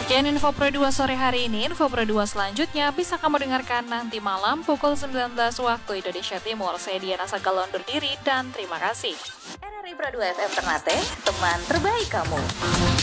Sekian Info Pro 2 sore hari ini. Info Pro 2 selanjutnya bisa kamu dengarkan nanti malam pukul 19 waktu Indonesia Timur. Saya Diana Sagala undur diri dan terima kasih. RRI Pro 2 FM Ternate, teman terbaik kamu.